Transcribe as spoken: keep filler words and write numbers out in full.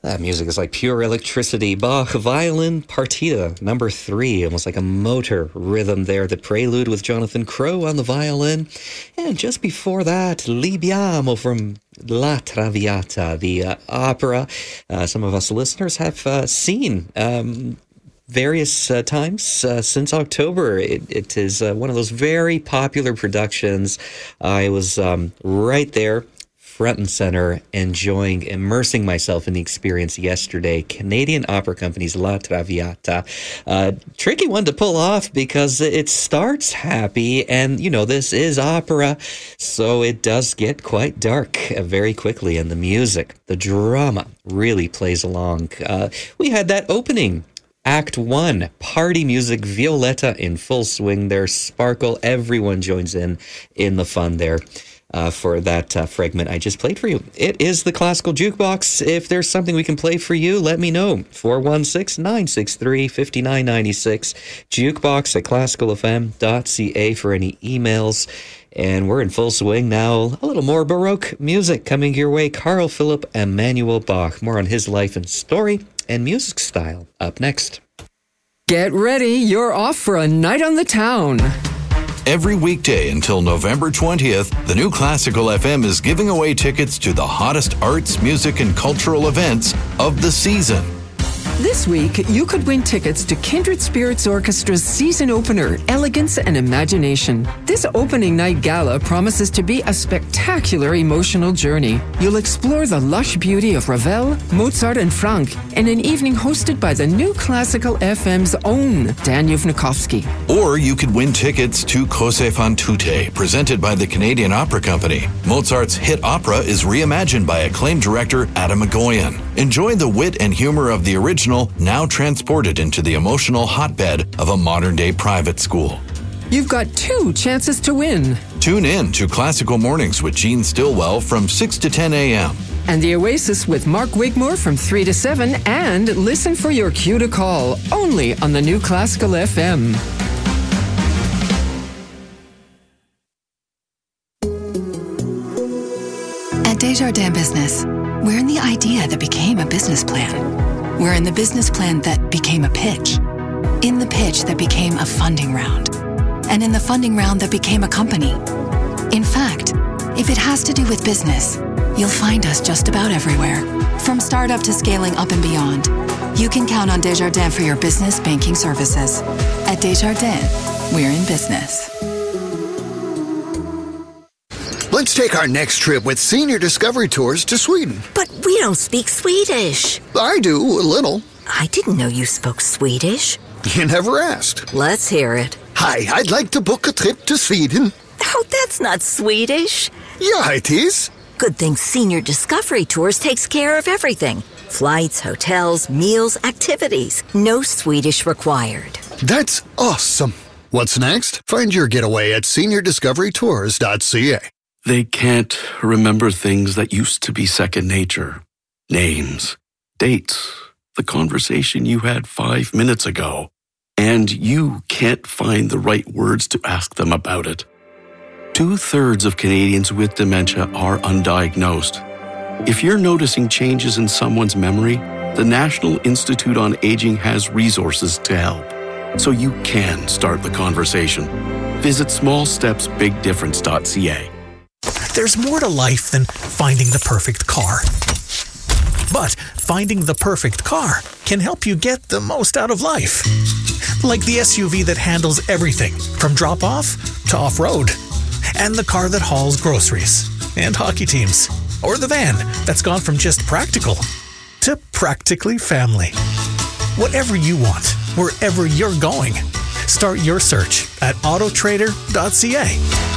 That music is like pure electricity. Bach, violin partita, number three, almost like a motor rhythm there. The Prelude with Jonathan Crowe on the violin. And just before that, Libiamo from La Traviata, the uh, opera. Uh, some of us listeners have uh, seen um, various uh, times uh, since October. It, it is uh, one of those very popular productions. I was um, right there, front and center, enjoying, immersing myself in the experience yesterday. Canadian Opera Company's La Traviata. Uh, tricky one to pull off because it starts happy, and, you know, this is opera, so it does get quite dark uh, very quickly, and the music, the drama really plays along. Uh, we had that opening. Act one, party music, Violetta in full swing there, sparkle, everyone joins in in the fun there. Uh, for that uh, fragment I just played for you. It is the Classical Jukebox. If there's something we can play for you, let me know. four one six, nine six three, five nine nine six. Jukebox at classical f m dot c a for any emails. And we're in full swing now. A little more Baroque music coming your way. Carl Philipp Emanuel Bach. More on his life and story and music style up next. Get ready. You're off for a night on the town. Every weekday until November twentieth, the New Classical F M is giving away tickets to the hottest arts, music, and cultural events of the season. This week, you could win tickets to Kindred Spirits Orchestra's season opener, Elegance and Imagination. This opening night gala promises to be a spectacular emotional journey. You'll explore the lush beauty of Ravel, Mozart, and Franck in an evening hosted by the New Classical F M's own Dan Yuvnikovsky. Or you could win tickets to Cose fan tutte, presented by the Canadian Opera Company. Mozart's hit opera is reimagined by acclaimed director Adam Egoyan. Enjoy the wit and humor of the original, now transported into the emotional hotbed of a modern-day private school. You've got two chances to win. Tune in to Classical Mornings with Gene Stillwell from six to ten a.m. And The Oasis with Mark Wigmore from three to seven. And listen for your cue to call, only on the New Classical F M. At Desjardins Business, we're in the idea that became a business plan. We're in the business plan that became a pitch, in the pitch that became a funding round, and in the funding round that became a company. In fact, if it has to do with business, you'll find us just about everywhere. From startup to scaling up and beyond, you can count on Desjardins for your business banking services. At Desjardins, we're in business. Let's take our next trip with Senior Discovery Tours to Sweden. But we don't speak Swedish. I do, a little. I didn't know you spoke Swedish. You never asked. Let's hear it. Hi, I'd like to book a trip to Sweden. Oh, that's not Swedish. Yeah, it is. Good thing Senior Discovery Tours takes care of everything. Flights, hotels, meals, activities. No Swedish required. That's awesome. What's next? Find your getaway at senior discovery tours dot c a. They can't remember things that used to be second nature. Names, dates, the conversation you had five minutes ago. And you can't find the right words to ask them about it. Two-thirds of Canadians with dementia are undiagnosed. If you're noticing changes in someone's memory, the National Institute on Aging has resources to help. So you can start the conversation. Visit small steps big difference dot c a. There's more to life than finding the perfect car. But finding the perfect car can help you get the most out of life. Like the S U V that handles everything from drop-off to off-road. And the car that hauls groceries and hockey teams. Or the van that's gone from just practical to practically family. Whatever you want, wherever you're going. Start your search at auto trader dot c a.